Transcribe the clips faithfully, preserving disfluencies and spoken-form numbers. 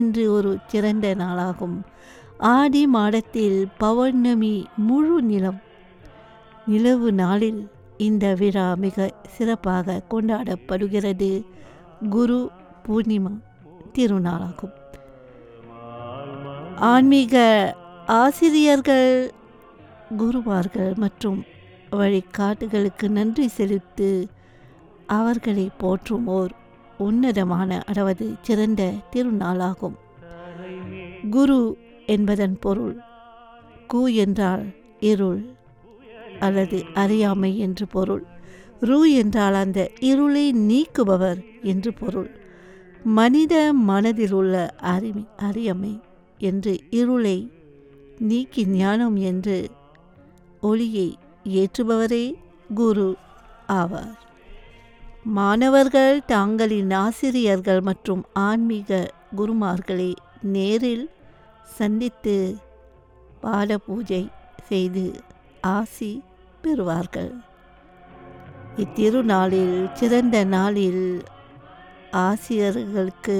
இன்று ஒரு சிறந்த நாளாகும். ஆடி மாதத்தில் பௌர்ணமி முழு நிலம் நிலவு நாளில் இந்த விழா மிக சிறப்பாக கொண்டாடப்படுகிறது. குரு பூர்ணிமா திருநாளாகும். ஆன்மீக ஆசிரியர்கள், குருமார்கள் மற்றும் வழிகாட்டுகளுக்கு நன்றி செலுத்து அவர்களை போற்றும் ஓர் உன்னதமான அதாவது சிறந்த திருநாளாகும். குரு என்பதன் பொருள் கு என்றால் இருள் அல்லது அறியாமை என்று பொருள். ரு என்றால் அந்த இருளை நீக்குபவர் என்று பொருள். மனித மனதில் உள்ள அறிமை அறியாமை என்று இருளை நீக்கி ஞானம் என்று ஒளியை ஏற்றுபவரே குரு ஆவார். மாணவர்கள் தாங்களின் ஆசிரியர்கள் மற்றும் ஆன்மீக குருமார்களை நேரில் சந்தித்து பாத பூஜை செய்து ஆசி பெறுவார்கள். இத்திருநாளில் சிறந்த நாளில் ஆசிரியர்களுக்கு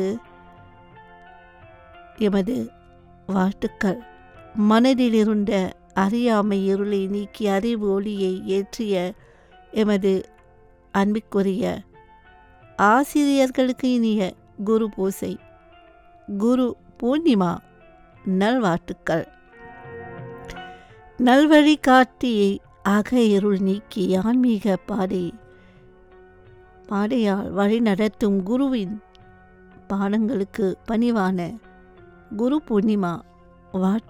எமது வாழ்த்துக்கள். மனதில் இருந்த அறியாமை இருளை நீக்கி அறிவு ஒளியை ஏற்றிய எமது அன்பிற்குரிய ஆசிரியர்களுக்கு இனிய குரு பூசை குரு பூர்ணிமா நல்வாழ்த்துக்கள். நல்வழி காட்டியை அக இருள் நீக்கி ஆன்மீக பாதை பாதையால் வழி நடத்தும் குருவின் பாதங்களுக்கு பணிவான குரு பூர்ணிமா வாழ்த்து